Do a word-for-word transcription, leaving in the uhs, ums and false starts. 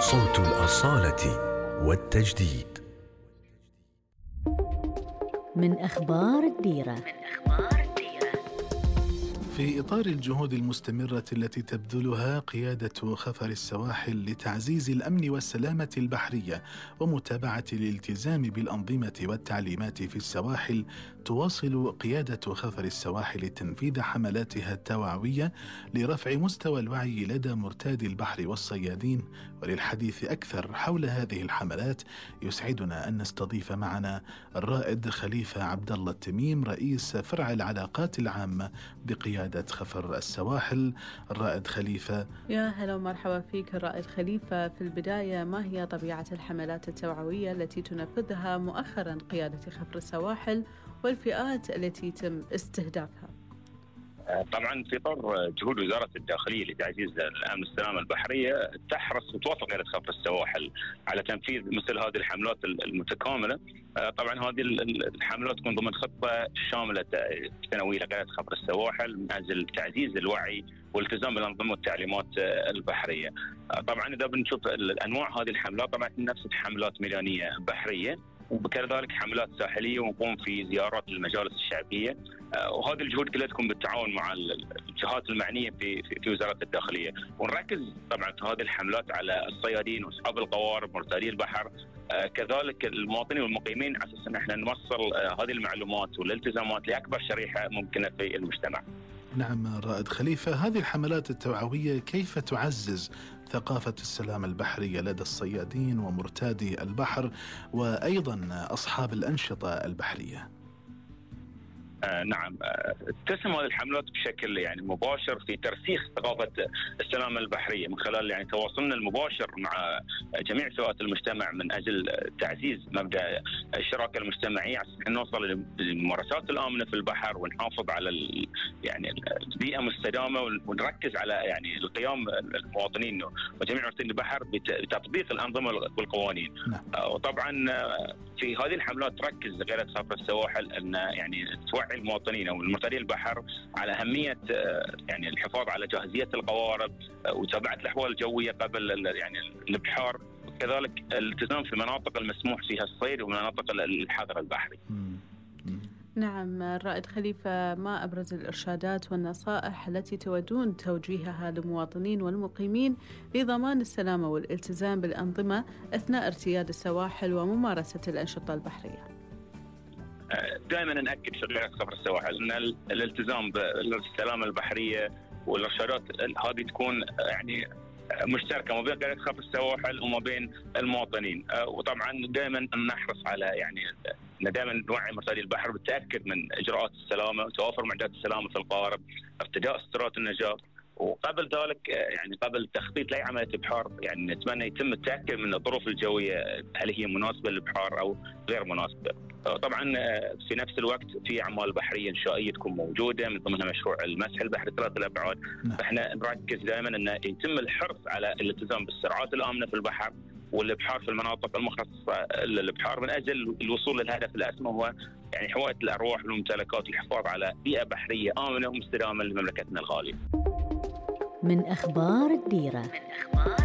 صوت الأصالة والتجديد. من أخبار الديرة. في إطار الجهود المستمرة التي تبذلها قيادة خفر السواحل لتعزيز الأمن والسلامة البحرية ومتابعة الالتزام بالأنظمة والتعليمات في السواحل، تواصل قيادة خفر السواحل تنفيذ حملاتها التوعوية لرفع مستوى الوعي لدى مرتادي البحر والصيادين. وللحديث أكثر حول هذه الحملات يسعدنا أن نستضيف معنا الرائد خليفة عبد الله التميم، رئيس فرع العلاقات العامة بقيادة خفر السواحل. الرائد خليفة، يا هلا ومرحبا فيك الرائد خليفة. في البداية، ما هي طبيعة الحملات التوعوية التي تنفذها مؤخرا قيادة خفر السواحل والفئات التي يتم استهدافها؟ طبعا في اطار جهود وزاره الداخليه لتعزيز الامن والسلامه البحريه، تحرص وتوافق قياده خفر السواحل على تنفيذ مثل هذه الحملات المتكامله. طبعا هذه الحملات تكون ضمن خطه شامله سنويه لقياده خفر السواحل من اجل تعزيز الوعي والالتزام بالانظمه والتعليمات البحريه. طبعا اذا بنشوف انواع هذه الحملات، طبعا نفس حملات ميدانيه بحريه وكذلك حملات ساحليه، ونقوم في زيارات للمجالس الشعبيه، وهذه الجهود كلها تكون بالتعاون مع الجهات المعنيه في في وزاره الداخليه. ونركز طبعا في هذه الحملات على الصيادين واصحاب القوارب مرتادي البحر، كذلك المواطنين والمقيمين، على اساس ان احنا نوصل هذه المعلومات والالتزامات لاكبر شريحه ممكنه في المجتمع. نعم رائد خليفة، هذه الحملات التوعوية كيف تعزز ثقافة السلامة البحرية لدى الصيادين ومرتادي البحر وأيضا أصحاب الأنشطة البحرية؟ آه نعم، آه تسهم هذه الحملات بشكل يعني مباشر في ترسيخ ثقافة السلامة البحرية من خلال يعني تواصلنا المباشر مع جميع فئات المجتمع من أجل تعزيز مبدأ الشراكة المجتمعية، عشان نوصل للممارسات الآمنة في البحر ونحافظ على يعني البيئة مستدامة، ونركز على يعني القيام المواطنين وجميع مرتادي البحر بتطبيق الأنظمة والقوانين. آه وطبعا في هذه الحملات تركز قيادة خفر السواحل أن يعني توعي المواطنين او المرتادي البحر على اهميه يعني الحفاظ على جاهزيه القوارب ومتابعه الاحوال الجويه قبل يعني الابحار، وكذلك الالتزام في المناطق المسموح فيها الصيد ومناطق الحظر البحري. نعم الرائد خليفة، ما أبرز الإرشادات والنصائح التي تودون توجيهها للمواطنين والمقيمين لضمان السلامة والالتزام بالأنظمة أثناء ارتياد السواحل وممارسة الأنشطة البحرية؟ دائما نأكد في قيادة خفر السواحل أن الالتزام بالسلامة البحرية والإرشادات هذه تكون يعني مشتركة ما بين قيادة خفر السواحل وما بين المواطنين. وطبعا دائما نحرص على يعني دائما نوعي مرتادي البحر بالتأكد من إجراءات السلامة وتوافر معدات السلامة في القوارب، ارتداء سترات النجاة، وقبل ذلك يعني قبل تخطيط لاي عمليه ابحار يعني نتمنى يتم التاكد من الظروف الجويه، هل هي مناسبه للابحار او غير مناسبه. طبعا في نفس الوقت في اعمال بحريه انشائيه تكون موجوده من ضمنها مشروع المسح البحري ثلاث الابعاد. فاحنا نركز دائما ان يتم الحرص على الالتزام بالسرعات الامنه في البحر والابحار في المناطق المخصصه للابحار من اجل الوصول للهدف الاسمى، هو يعني حمايه الارواح والممتلكات والحفاظ على بيئه بحريه امنه ومستدامه لمملكتنا الغاليه. من أخبار الديرة.